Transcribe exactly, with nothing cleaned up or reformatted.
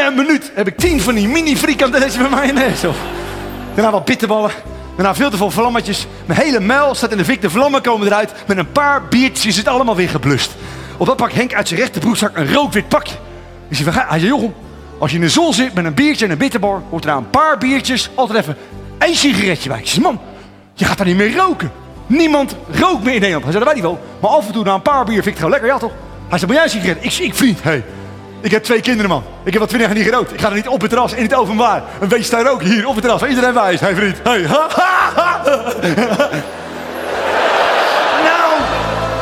binnen een minuut heb ik tien van die mini frikandelletjes bij mayonaise op. Daarna wat bitterballen. Daarna veel te veel vlammetjes. Mijn hele muil staat in de fik. De vlammen komen eruit. Met een paar biertjes is het allemaal weer geblust. Op dat pak Henk uit zijn rechterbroekzak een rood-wit pakje. Ik zei, hij zei, Jochem, als je in de zon zit met een biertje en een bitterbar, hoort er na een paar biertjes altijd even één sigaretje bij. Ik zei, man, je gaat daar niet meer roken. Niemand rookt meer in Nederland. Hij zei, dat weet ik wel. Maar af en toe na een paar bier vind ik het gewoon lekker, ja toch? Hij zei, maar jij een sigaret? Ik zei, ik vriend, hé. Hey, ik heb twee kinderen, man. Ik heb al twintig jaar niet gerookt. Ik ga er niet op het terras, in het openbaar. Een beetje staan roken hier op het terras. Iedereen wijst. Hé, hey, vriend. Hey.